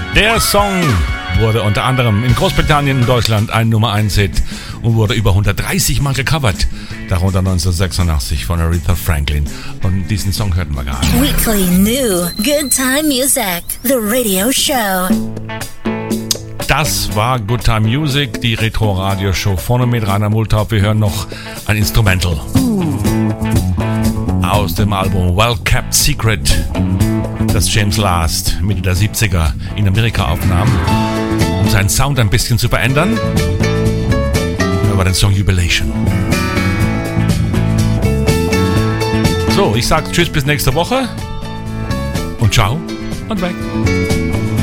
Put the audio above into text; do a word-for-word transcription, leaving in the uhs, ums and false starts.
Der Song wurde unter anderem in Großbritannien und Deutschland ein Nummer eins Hit und wurde über hundertdreißig Mal gecovert, darunter neunzehnhundertsechsundachtzig von Aretha Franklin. Und diesen Song hörten wir gerade. Weekly New Good Time Music, the radio show. Das war Good Time Music, die Retro-Radio-Show. Vorne mit Rainer Multhaub. Wir hören noch ein Instrumental aus dem Album Well Kept Secret, das James Last Mitte der siebziger in Amerika aufnahm, um seinen Sound ein bisschen zu verändern. Da war der Song Jubilation. So, ich sage Tschüss bis nächste Woche und ciao und weg.